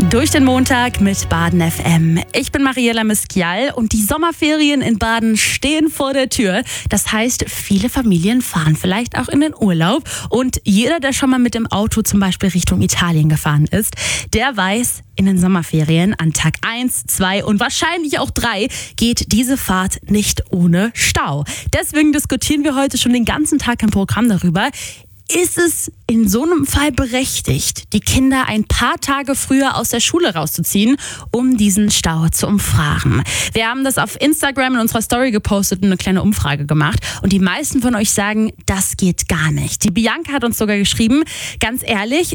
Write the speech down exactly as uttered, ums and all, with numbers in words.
Durch den Montag mit Baden F M. Ich bin Mariela Miskial und die Sommerferien in Baden stehen vor der Tür. Das heißt, viele Familien fahren vielleicht auch in den Urlaub. Und jeder, der schon mal mit dem Auto zum Beispiel Richtung Italien gefahren ist, der weiß, in den Sommerferien an Tag eins, zwei und wahrscheinlich auch drei geht diese Fahrt nicht ohne Stau. Deswegen diskutieren wir heute schon den ganzen Tag im Programm darüber. Ist es in so einem Fall berechtigt, die Kinder ein paar Tage früher aus der Schule rauszuziehen, um diesen Stau zu umfahren? Wir haben das auf Instagram in unserer Story gepostet und eine kleine Umfrage gemacht. Und die meisten von euch sagen, das geht gar nicht. Die Bianca hat uns sogar geschrieben, ganz ehrlich,